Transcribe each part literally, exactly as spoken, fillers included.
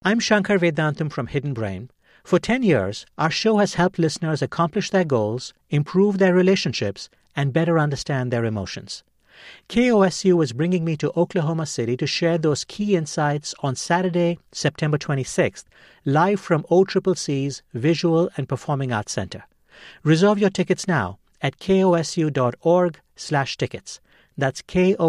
I'm Shankar Vedantam from Hidden Brain. For ten years, our show has helped listeners accomplish their goals, improve their relationships, and better understand their emotions. K O S U is bringing me to Oklahoma City to share those key insights on Saturday, September twenty-sixth, live from O C C C's Visual and Performing Arts Center. Reserve your tickets now at kosu.org slash tickets. That's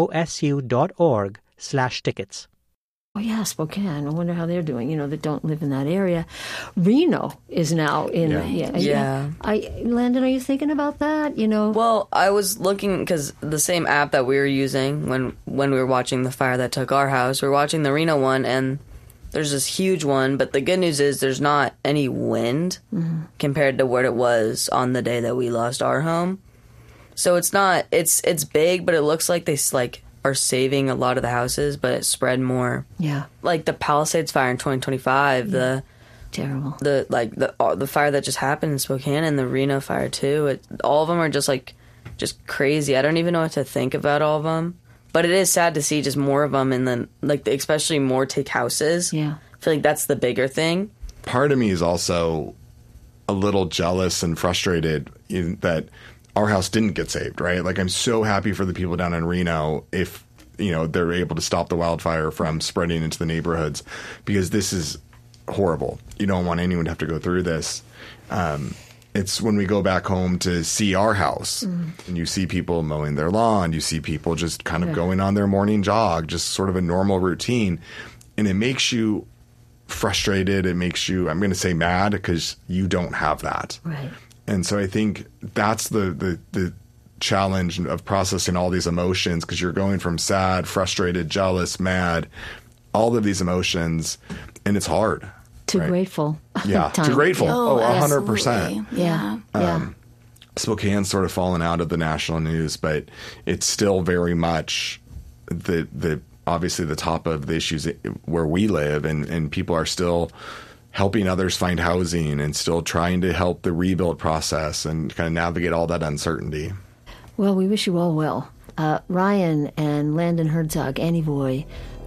kosu.org slash tickets. Oh, yeah, Spokane. I wonder how they're doing, you know, that don't live in that area. Reno is now in... Yeah. Yeah. yeah. I, Landon, are you thinking about that? You know? Well, I was looking, because the same app that we were using when, when we were watching the fire that took our house, we were watching the Reno one, and there's this huge one, but the good news is there's not any wind mm-hmm. compared to what it was on the day that we lost our home. So it's not... It's it's big, but it looks like they, like... are saving a lot of the houses, but it spread more. Yeah. Like the Palisades fire in twenty twenty-five, yeah. the terrible. The like the uh, the fire that just happened in Spokane and the Reno fire too. It, all of them are just like just crazy. I don't even know what to think about all of them. But it is sad to see just more of them, and then like especially more take houses. Yeah. I feel like that's the bigger thing. Part of me is also a little jealous and frustrated in that our house didn't get saved, right? Like, I'm so happy for the people down in Reno if, you know, they're able to stop the wildfire from spreading into the neighborhoods, because this is horrible. You don't want anyone to have to go through this. Um, it's when we go back home to see our house mm. and you see people mowing their lawn, you see people just kind of yeah. going on their morning jog, just sort of a normal routine. And it makes you frustrated. It makes you, I'm going to say mad, because you don't have that. Right. And so I think that's the, the, the challenge of processing all these emotions, because you're going from sad, frustrated, jealous, mad, all of these emotions, and it's hard. To right? grateful. Yeah, to grateful. Oh, Oh, one hundred percent. absolutely. Yeah. Um, yeah. Spokane's sort of fallen out of the national news, but it's still very much the the obviously the top of the issues where we live, and, and people are still helping others find housing and still trying to help the rebuild process and kind of navigate all that uncertainty. Well, we wish you all well. Uh, Ryan and Landon Herzog, Annie Voy,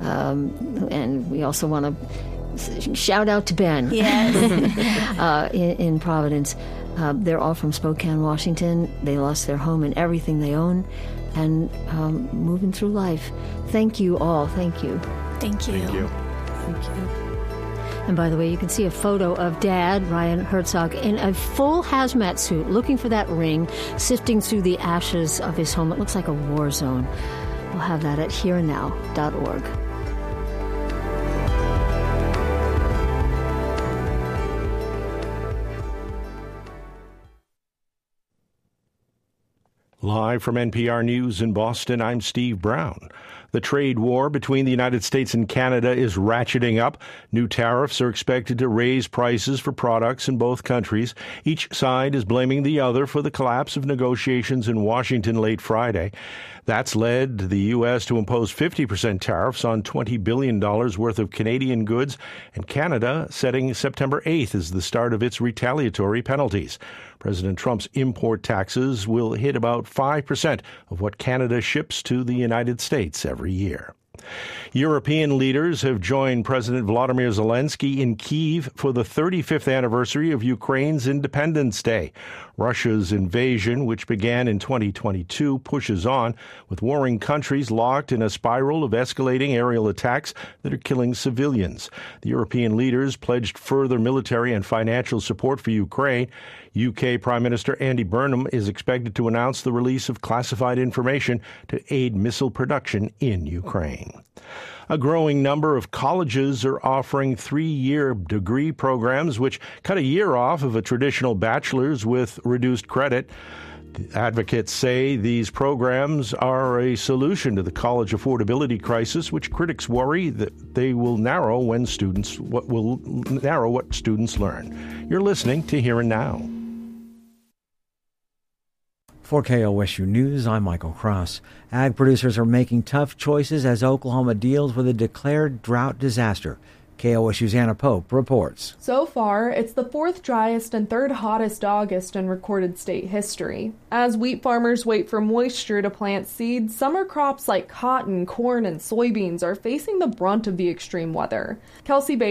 um, and we also want to shout out to Ben yes. uh, in, in Providence. Uh, they're all from Spokane, Washington. They lost their home and everything they own, and um, moving through life. Thank you all. Thank you. Thank you. Thank you. Thank you. And by the way, you can see a photo of Dad, Ryan Herzog, in a full hazmat suit, looking for that ring, sifting through the ashes of his home. It looks like a war zone. We'll have that at here and now dot org. Live from N P R News in Boston, I'm Steve Brown. The trade war between the United States and Canada is ratcheting up. New tariffs are expected to raise prices for products in both countries. Each side is blaming the other for the collapse of negotiations in Washington late Friday. That's led the U S to impose fifty percent tariffs on twenty billion dollars worth of Canadian goods, and Canada setting September eighth as the start of its retaliatory penalties. President Trump's import taxes will hit about five percent of what Canada ships to the United States every year. European leaders have joined President Volodymyr Zelensky in Kyiv for the thirty-fifth anniversary of Ukraine's Independence Day. Russia's invasion, which began in twenty twenty-two, pushes on, with warring countries locked in a spiral of escalating aerial attacks that are killing civilians. The European leaders pledged further military and financial support for Ukraine. U K Prime Minister Andy Burnham is expected to announce the release of classified information to aid missile production in Ukraine. A growing number of colleges are offering three-year degree programs which cut a year off of a traditional bachelor's with reduced credit. Advocates say these programs are a solution to the college affordability crisis, which critics worry that they will narrow when students what will narrow what students learn. You're listening to Here and Now. For K O S U News, I'm Michael Cross. Ag producers are making tough choices as Oklahoma deals with a declared drought disaster. K O S U's Anna Pope reports. So far, it's the fourth driest and third hottest August in recorded state history. As wheat farmers wait for moisture to plant seeds, summer crops like cotton, corn, and soybeans are facing the brunt of the extreme weather. Kelsey Bay